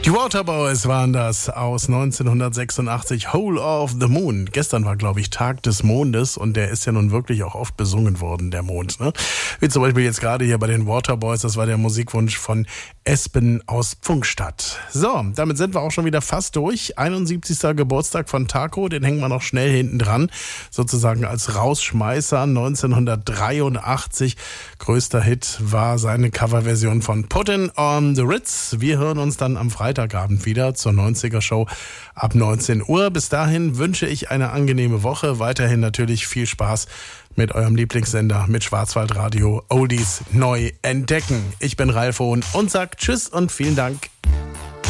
Die Waterboys waren das aus 1986, Hole of the Moon. Gestern war, glaube ich, Tag des Mondes und der ist ja nun wirklich auch oft besungen worden, der Mond, ne? Wie zum Beispiel jetzt gerade hier bei den Waterboys, das war der Musikwunsch von Espen aus Pfungstadt. So, damit sind wir auch schon wieder fast durch. 71. Geburtstag von Taco, den hängen wir noch schnell hinten dran, sozusagen als Rausschmeißer. 1983, größter Hit war seine Coverversion von Puttin' on the Ritz. Wir hören uns dann am Freitagabend wieder zur 90er-Show ab 19 Uhr. Bis dahin wünsche ich eine angenehme Woche. Weiterhin natürlich viel Spaß mit eurem Lieblingssender, mit Schwarzwaldradio Oldies neu entdecken. Ich bin Ralf Hohn und sag Tschüss und vielen Dank.